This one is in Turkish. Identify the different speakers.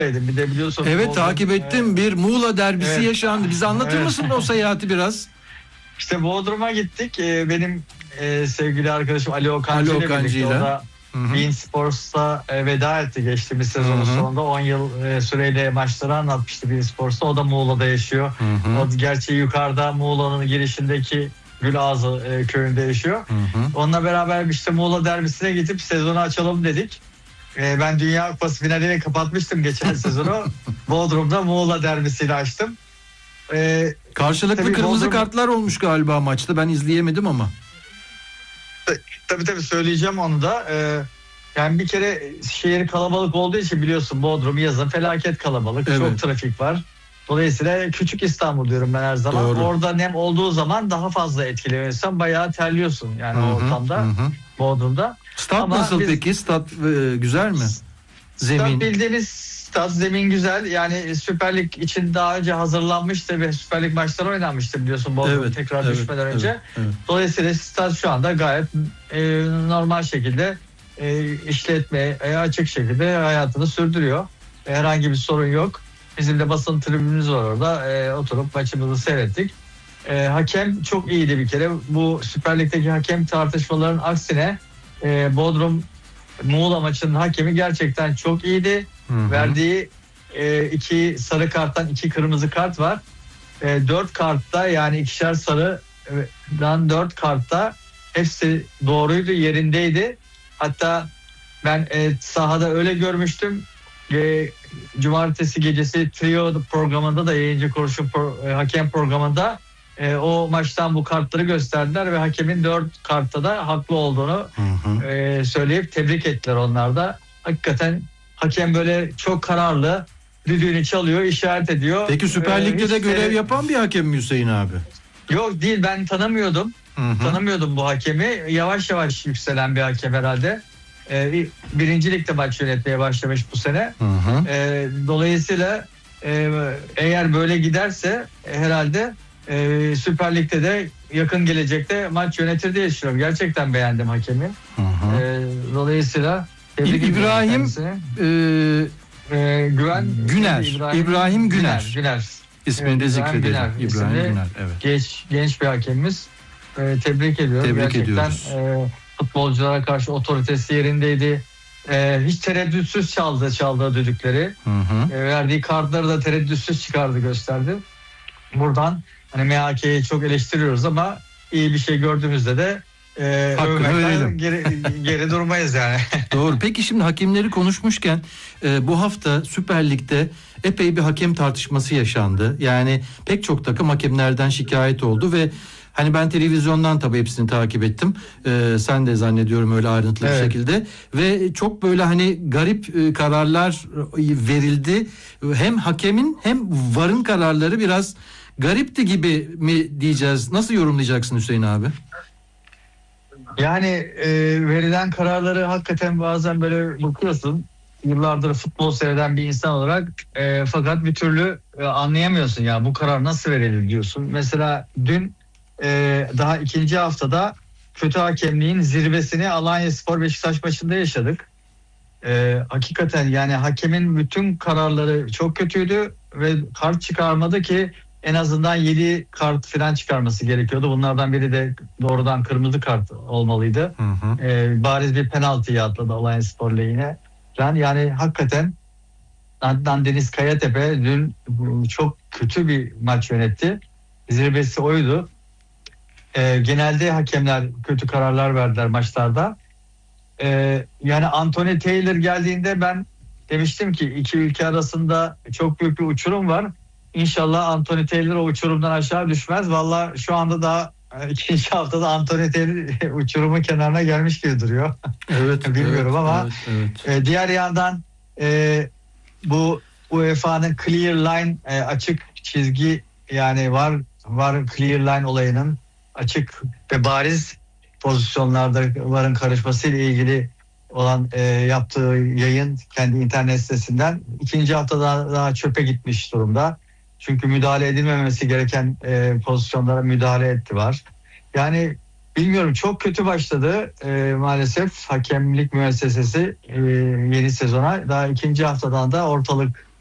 Speaker 1: Bir de biliyorsun.
Speaker 2: Evet, takip ettim. Bir Muğla derbisi
Speaker 1: Evet.
Speaker 2: yaşandı. Bize anlatır
Speaker 1: Evet.
Speaker 2: mısın o seyahati biraz?
Speaker 1: İşte Bodrum'a gittik. Benim sevgili arkadaşım Ali Okancı ile birlikte. O da Bein Sports'a veda etti geçtiğimiz sezonun sonunda. 10 yıl süreyle maçları anlatmıştı Bein Sports'ta. O da Muğla'da yaşıyor. O gerçi yukarıda Muğla'nın girişindeki Gülağızı köyünde yaşıyor. Onunla beraber işte Muğla derbisine gidip sezonu açalım dedik. Ben Dünya Kupası finaliyle kapatmıştım geçen sezonu. Bodrum'da Muğla derbisiyle açtım.
Speaker 2: Karşılıklı kırmızı kartlar olmuş galiba maçta. Ben izleyemedim ama.
Speaker 1: Tabii söyleyeceğim onu da. Yani bir kere şehir kalabalık olduğu için biliyorsun Bodrum yazın felaket kalabalık. Evet. Çok trafik var. Dolayısıyla küçük İstanbul diyorum ben her zaman. Doğru. Orada nem olduğu zaman daha fazla etkileniyorsan bayağı terliyorsun yani o ortamda. Bodrum'da.
Speaker 2: Stat nasıl peki? Stat güzel mi? Zemin.
Speaker 1: Stat bildiğiniz stat, zemin güzel. Yani Süper Lig için daha önce hazırlanmıştı ve Süper Lig maçları oynanmıştı biliyorsun Bodrum tekrar düşmeden önce. Evet. Dolayısıyla stat şu anda gayet normal şekilde işletmeye açık şekilde hayatını sürdürüyor. Herhangi bir sorun yok. Bizim de basın tribünümüz var orada. Oturup maçımızı seyrettik. Hakem çok iyiydi bir kere. Bu Süper Lig'deki hakem tartışmaların aksine Bodrum Muğla maçının hakemi gerçekten çok iyiydi. Verdiği 2 sarı karttan 2 kırmızı kart var. 4 kartta yani ikişer sarıdan 4 kartta hepsi doğruydu, yerindeydi. Hatta ben sahada öyle görmüştüm. Cumartesi gecesi Trio programında da yayıncı kuruluşun hakem programında o maçtan bu kartları gösterdiler ve hakemin 4 kartta da haklı olduğunu söyleyip tebrik ettiler onlar da. Hakikaten hakem böyle çok kararlı, düdüğünü çalıyor, işaret ediyor.
Speaker 2: Peki Süper Lig'de de görev yapan bir hakem mi Hüseyin abi?
Speaker 1: Yok değil, ben tanımıyordum. Tanımıyordum bu hakemi. Yavaş yavaş yükselen bir hakem herhalde. Birinci Lig'de maç yönetmeye başlamış bu sene. Dolayısıyla eğer böyle giderse herhalde Süper Lig'de de yakın gelecekte maç yönetir diye düşünüyorum. Gerçekten beğendim hakemi. Dolayısıyla
Speaker 2: İbrahim İbrahim Güner. İsmini de zikredelim. İbrahim Güner. Evet.
Speaker 1: Genç bir hakemimiz. Tebrik ediyorum. Gerçekten futbolculara karşı otoritesi yerindeydi. Hiç tereddütsüz çaldığı düdükleri. Verdiği kartları da tereddütsüz gösterdi. Buradan hani MHK'yi çok eleştiriyoruz ama iyi bir şey gördüğümüzde de övmekten geri durmayız yani.
Speaker 2: Doğru. Peki şimdi hakemleri konuşmuşken bu hafta Süper Lig'de epey bir hakem tartışması yaşandı. Yani pek çok takım hakemlerden şikayet oldu ve hani ben televizyondan tabii hepsini takip ettim. Sen de zannediyorum öyle ayrıntılı bir şekilde. Ve çok böyle hani garip kararlar verildi. Hem hakemin hem VAR'ın kararları biraz garipti gibi mi diyeceğiz? Nasıl yorumlayacaksın Hüseyin abi?
Speaker 1: Yani verilen kararları hakikaten bazen böyle bakıyorsun. Yıllardır futbol seyreden bir insan olarak fakat bir türlü anlayamıyorsun ya bu karar nasıl verilir diyorsun. Mesela dün daha ikinci haftada kötü hakemliğin zirvesini Alanyaspor Beşiktaş maçında yaşadık. Hakikaten yani hakemin bütün kararları çok kötüydü ve kart çıkarmadı ki en azından 7 kart falan çıkarması gerekiyordu. Bunlardan biri de doğrudan kırmızı kart olmalıydı. Bariz bir penaltıyı atladı Alanyaspor lehine. Yani hakikaten Adnan Deniz Kayatepe dün çok kötü bir maç yönetti. Zirvesi oydu. Genelde hakemler kötü kararlar verdiler maçlarda. Yani Anthony Taylor geldiğinde ben demiştim ki iki ülke arasında çok büyük bir uçurum var. İnşallah Anthony Taylor o uçurumdan aşağı düşmez. Vallahi şu anda da ikinci haftada Anthony Taylor uçurumun kenarına gelmiş gibi duruyor.
Speaker 2: Evet.
Speaker 1: Bilmiyorum ama diğer yandan bu UEFA'nın clear line açık çizgi yani var clear line olayının açık ve bariz pozisyonlarda VAR'ın karışmasıyla ilgili olan yaptığı yayın kendi internet sitesinden ikinci haftada daha çöpe gitmiş durumda. Çünkü müdahale edilmemesi gereken pozisyonlara müdahale etti var. Yani Bilmiyorum, çok kötü başladı maalesef hakemlik müessesesi yeni sezona. Daha ikinci haftadan da ortalık